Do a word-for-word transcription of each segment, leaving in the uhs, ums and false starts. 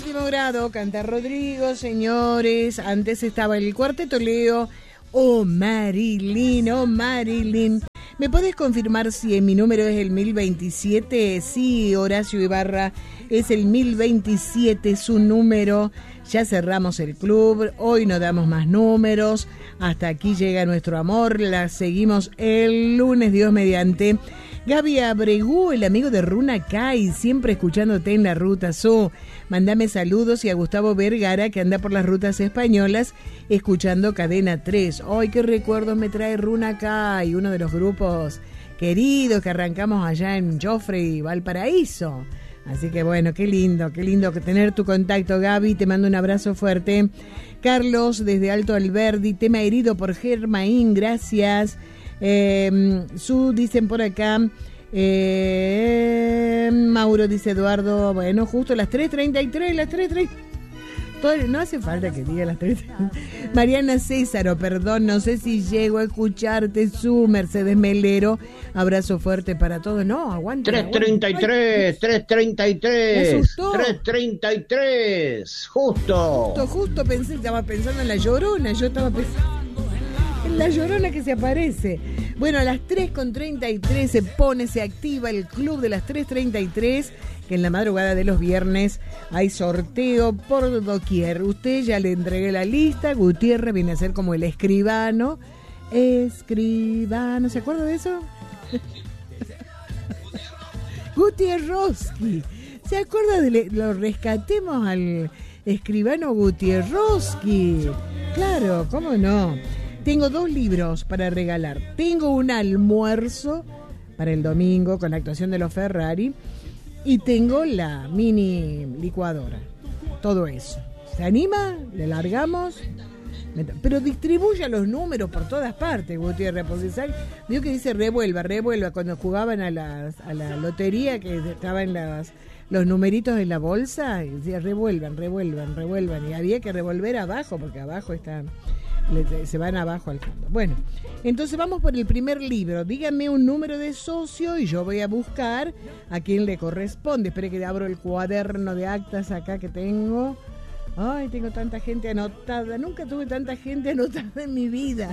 Séptimo grado, canta Rodrigo, señores. Antes estaba el Cuarteto Leo. Oh, Marilyn, oh, Marilyn. ¿Me podés confirmar si mi número es el mil veintisiete? Sí, Horacio Ibarra, es el mil veintisiete su número. Ya cerramos el club, hoy no damos más números. Hasta aquí llega nuestro amor, la seguimos el lunes, Dios mediante. Gaby Abregú, el amigo de Runa Kai, siempre escuchándote en la Ruta Sur. Mándame saludos y a Gustavo Vergara, que anda por las rutas españolas, escuchando Cadena tres. ¡Ay, qué recuerdos me trae Runa Kai! Uno de los grupos queridos que arrancamos allá en Joffrey, Valparaíso. Así que bueno, qué lindo, qué lindo tener tu contacto, Gaby. Te mando un abrazo fuerte. Carlos, desde Alto Alberdi, tema herido por Germain, gracias. Eh, Su, dicen por acá. Eh, Mauro, dice Eduardo, bueno, justo las tres treinta y tres, las tres treinta. Todo, no hace falta que diga las tres. Mariana Césaro, perdón, no sé si llego a escucharte. Su Mercedes Melero, abrazo fuerte para todos. No, aguanta. tres treinta y tres, tres treinta y tres, tres treinta y tres, justo. Justo, justo pensé, estaba pensando en la Llorona, yo estaba pensando en la Llorona que se aparece. Bueno, a las tres con treinta y tres se pone, se activa el club de las tres treinta y tres, que en la madrugada de los viernes hay sorteo por doquier. Usted ya le entregué la lista. Gutiérrez viene a ser como el escribano. Escribano, ¿se acuerda de eso? Gutierrowski. ¿Se acuerda de le, lo rescatemos al escribano Gutierrowski? Claro, ¿cómo no? Tengo dos libros para regalar. Tengo un almuerzo para el domingo con la actuación de los Ferrari. Y tengo la mini licuadora. Todo eso. ¿Se anima? ¿Le largamos? Pero distribuya los números por todas partes, Gutiérrez, porque ¿sabe? Vio que dice revuelva, revuelva. Cuando jugaban a, las, a la lotería, que estaban las, los numeritos en la bolsa, y decía revuelvan, revuelvan, revuelvan. Y había que revolver abajo, porque abajo están... se van abajo al fondo. Bueno, entonces vamos por el primer libro. Dígame un número de socio y yo voy a buscar a quien le corresponde. Espere que abro el cuaderno de actas acá que tengo. Ay, tengo tanta gente anotada. Nunca tuve tanta gente anotada en mi vida.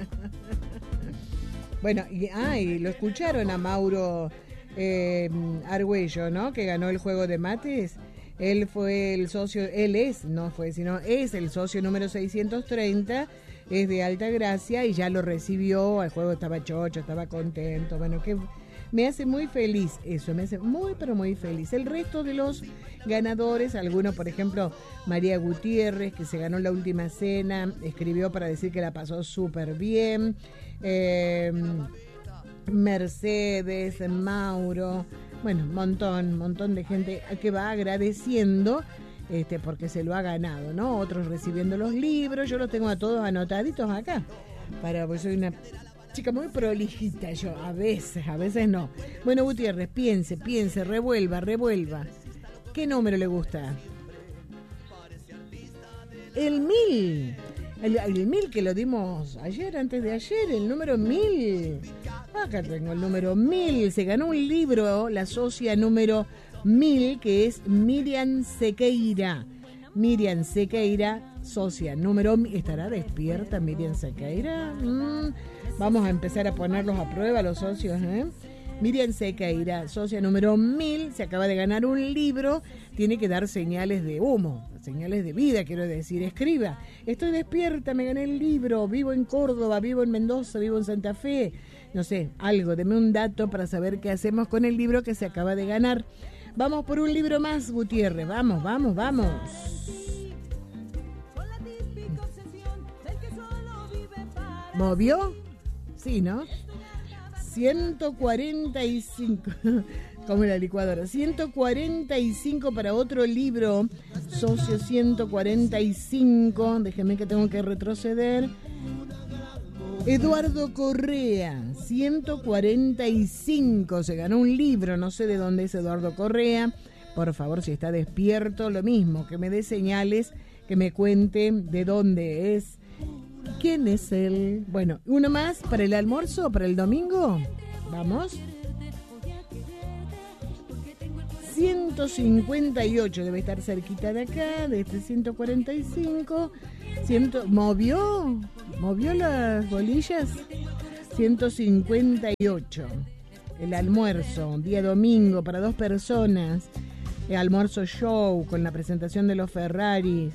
Bueno, y, ah, y lo escucharon a Mauro eh, Argüello, ¿no? Que ganó el juego de mates. Él fue el socio, él es, no fue, sino es el socio número seiscientos treinta, es de Altagracia y ya lo recibió, el juego estaba chocho, estaba contento, bueno, que me hace muy feliz eso, me hace muy pero muy feliz. El resto de los ganadores, algunos, por ejemplo, María Gutiérrez, que se ganó la última cena, escribió para decir que la pasó súper bien, eh, Mercedes, Mauro... Bueno, un montón, montón de gente que va agradeciendo este, porque se lo ha ganado, ¿no? Otros recibiendo los libros, yo los tengo a todos anotaditos acá. Para, pues soy una chica muy prolijita yo, a veces, a veces no. Bueno, Gutiérrez, piense, piense, revuelva, revuelva. ¿Qué número le gusta? El mil. El, el mil que lo dimos ayer, antes de ayer, el número mil. Acá tengo el número mil. Se ganó un libro, la socia número mil, que es Miriam Sequeira. Miriam Sequeira, socia número mil. ¿Estará despierta Miriam Sequeira? Mm, vamos a empezar a ponerlos a prueba los socios, ¿eh? Miriam Sequeira, socia número mil, se acaba de ganar un libro, tiene que dar señales de humo, señales de vida, quiero decir, escriba, estoy despierta, me gané el libro, vivo en Córdoba, vivo en Mendoza, vivo en Santa Fe, no sé, algo, deme un dato para saber qué hacemos con el libro que se acaba de ganar. Vamos por un libro más, Gutiérrez, vamos, vamos, vamos. ¿Movió? Sí, ¿no? ciento cuarenta y cinco, como la licuadora, ciento cuarenta y cinco para otro libro, socio ciento cuarenta y cinco, déjeme que tengo que retroceder. Eduardo Correa, ciento cuarenta y cinco, se ganó un libro, no sé de dónde es Eduardo Correa, por favor, si está despierto, lo mismo, que me dé señales, que me cuente de dónde es. ¿Quién es él? Bueno, uno más para el almuerzo, para el domingo. Vamos. ciento cincuenta y ocho, debe estar cerquita de acá, de este ciento cuarenta y cinco. cien, ¿Movió? ¿Movió las bolillas? ciento cincuenta y ocho. El almuerzo, día domingo, para dos personas. El almuerzo show con la presentación de los Ferraris.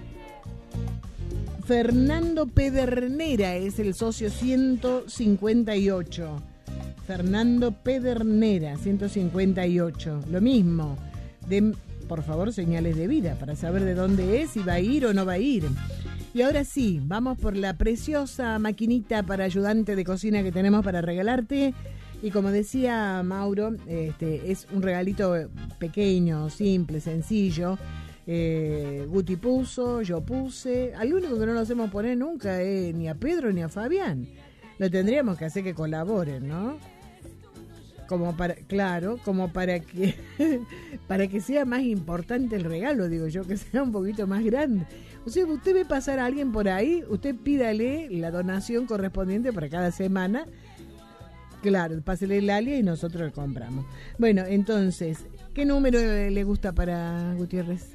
Fernando Pedernera es el socio ciento cincuenta y ocho. Fernando Pedernera, ciento cincuenta y ocho. Lo mismo. De, por favor, señales de vida para saber de dónde es, si va a ir o no va a ir. Y ahora sí, vamos por la preciosa maquinita para ayudante de cocina que tenemos para regalarte. Y como decía Mauro, este, es un regalito pequeño, simple, sencillo. Eh, Guti puso, yo puse. Al único que no lo hacemos poner nunca es ni a Pedro ni a Fabián. Lo tendríamos que hacer que colaboren, ¿no? Como para, claro, como para que para que sea más importante el regalo, digo yo, que sea un poquito más grande. O sea, usted ve pasar a alguien por ahí, usted pídale la donación correspondiente para cada semana. Claro, pásele el alia y nosotros le compramos. Bueno, entonces, ¿qué número le gusta para Gutiérrez?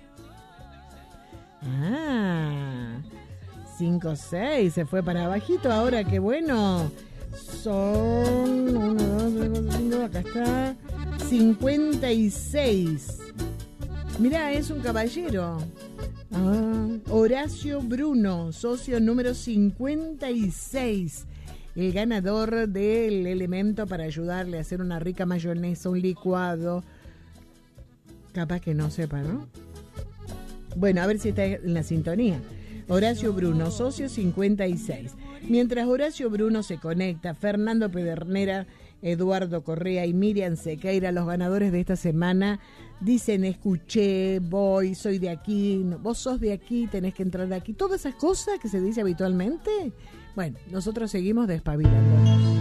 Ah, cinco seis, se fue para abajito. Ahora, qué bueno. Son uno, dos, tres, cinco, acá está cincuenta y seis. Mirá, es un caballero. Ah, Horacio Bruno, socio número cincuenta y seis. El ganador del elemento para ayudarle a hacer una rica mayonesa, un licuado. Capaz que no sepa, ¿no? Bueno, a ver si está en la sintonía. Horacio Bruno, socio cincuenta y seis. Mientras Horacio Bruno se conecta, Fernando Pedernera, Eduardo Correa y Miriam Sequeira, los ganadores de esta semana, dicen: escuché, voy, soy de aquí, vos sos de aquí, tenés que entrar de aquí. Todas esas cosas que se dice habitualmente. Bueno, nosotros seguimos despabilando.